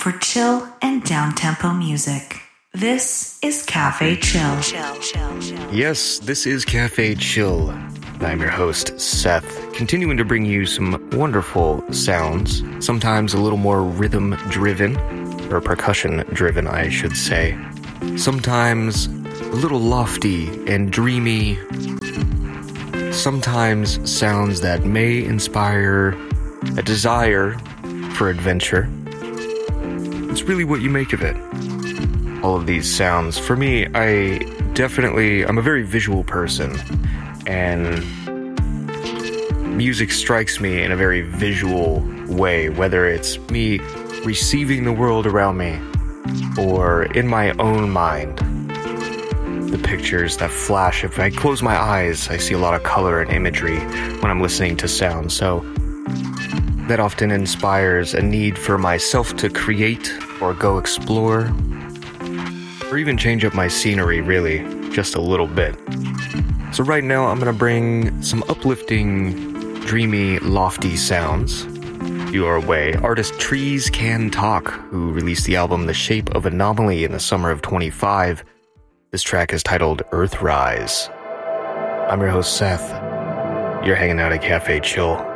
for chill and down-tempo music. This is Cafe Chill. Yes, this is Cafe Chill. I'm your host, Seth, continuing to bring you some wonderful sounds, sometimes a little more rhythm-driven, or percussion-driven, I should say. Sometimes a little lofty and dreamy. Sometimes sounds that may inspire a desire for adventure. It's really what you make of it. All of these sounds, for me, I'm a very visual person, and music strikes me in a very visual way, whether it's me receiving the world around me or in my own mind. The pictures that flash, if I close my eyes, I see a lot of color and imagery when I'm listening to sound, so that often inspires a need for myself to create or go explore, or even change up my scenery, really, just a little bit. So right now, I'm gonna bring some uplifting, dreamy, lofty sounds your way. Artist Trees Can Talk, who released the album The Shape of Anomaly in the summer of 25. This track is titled Earthrise. I'm your host, Seth. You're hanging out at Cafe Chill.